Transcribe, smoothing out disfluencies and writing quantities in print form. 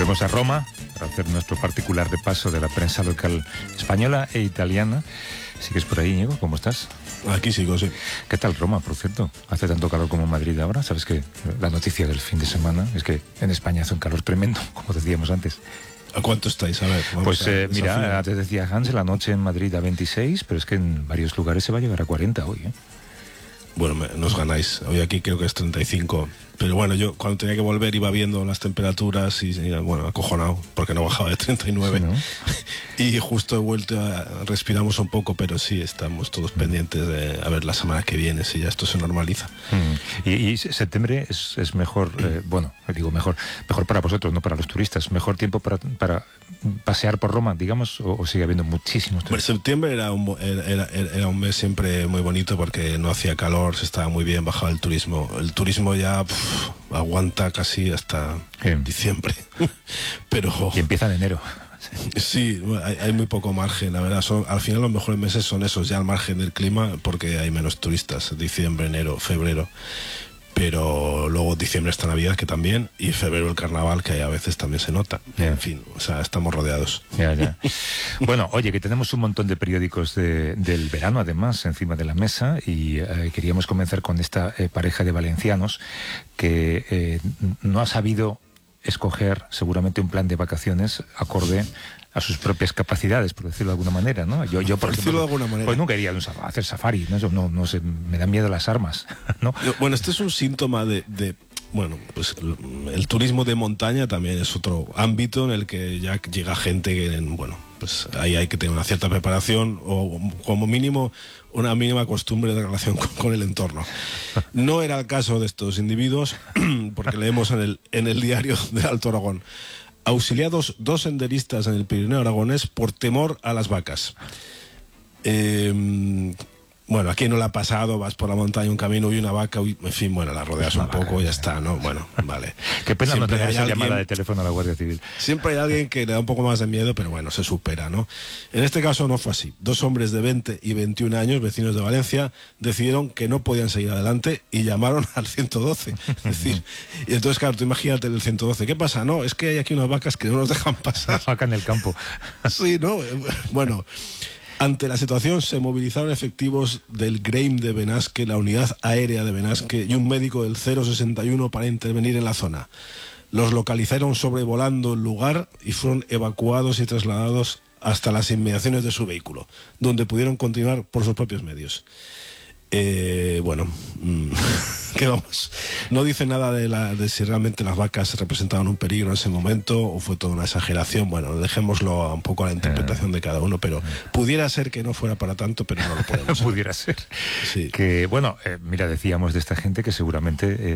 Volvemos a Roma para hacer nuestro particular repaso de la prensa local española e italiana. ¿Sigues por ahí, Íñigo? ¿Cómo estás? Aquí sigo, sí. ¿Qué tal Roma, por cierto? ¿Hace tanto calor como en Madrid ahora? ¿Sabes que la noticia del fin de semana es que en España hace un calor tremendo, como decíamos antes? ¿A cuánto estáis? A ver, pues mira, antes decía Hans, la noche en Madrid a 26, pero es que en varios lugares se va a llegar a 40 hoy, ¿eh? Bueno, nos ganáis. Hoy aquí creo que es 35. Pero bueno, yo cuando tenía que volver iba viendo las temperaturas y bueno, acojonado, porque no bajaba de 39. Sí, ¿no? Y justo he vuelto, respiramos un poco, pero sí, estamos todos pendientes de a ver la semana que viene, si ya esto se normaliza. Y septiembre es mejor, bueno, digo mejor para vosotros, no para los turistas. ¿Mejor tiempo para pasear por Roma, digamos, o sigue habiendo muchísimos turistas? Bueno, septiembre era un mes siempre muy bonito porque no hacía calor, se estaba muy bien, bajaba el turismo. El turismo ya aguanta casi hasta diciembre. Pero y empieza en enero. Sí, hay muy poco margen, la verdad. Al final los mejores meses son esos, ya al margen del clima, porque hay menos turistas, diciembre, enero, febrero. Pero luego diciembre está Navidad, que también, y febrero el carnaval, que a veces también se nota. En fin, o sea, estamos rodeados. Ya. Bueno, oye, que tenemos un montón de periódicos del verano, además, encima de la mesa, y queríamos comenzar con esta pareja de valencianos que no ha sabido escoger seguramente un plan de vacaciones acorde a sus propias capacidades, por decirlo de alguna manera, ¿no? Yo por ejemplo, de alguna manera, pues nunca iría a hacer safari, no sé, me dan miedo las armas, ¿no? Bueno, este es un síntoma de bueno, pues el turismo de montaña también es otro ámbito en el que ya llega gente que, bueno, pues ahí hay que tener una cierta preparación o como mínimo una mínima costumbre de relación con el entorno. No era el caso de estos individuos, porque leemos en el diario de Alto Aragón: auxiliados 2 senderistas en el Pirineo aragonés por temor a las vacas. Bueno, aquí no le ha pasado, vas por la montaña, un camino y una vaca, en fin, bueno, la rodeas un poco y ya está, ¿no? Bueno, vale. Qué pena siempre no tener esa llamada de teléfono a la Guardia Civil. Siempre hay alguien que le da un poco más de miedo, pero bueno, se supera, ¿no? En este caso no fue así. 2 hombres de 20 y 21 años, vecinos de Valencia, decidieron que no podían seguir adelante y llamaron al 112. Es decir, y entonces, claro, tú imagínate el 112. ¿Qué pasa? No, es que hay aquí unas vacas que no nos dejan pasar. Vaca en el campo. Sí, ¿no? Bueno. Ante la situación se movilizaron efectivos del GREIM de Benasque, la unidad aérea de Benasque y un médico del 061 para intervenir en la zona. Los localizaron sobrevolando el lugar y fueron evacuados y trasladados hasta las inmediaciones de su vehículo, donde pudieron continuar por sus propios medios. Bueno, ¿qué vamos? No dice nada de si realmente las vacas representaban un peligro en ese momento o fue toda una exageración. Bueno, dejémoslo un poco a la interpretación de cada uno, pero pudiera ser que no fuera para tanto, pero no lo podemos saber. Pudiera ser. Sí. Que, bueno, mira, decíamos de esta gente que seguramente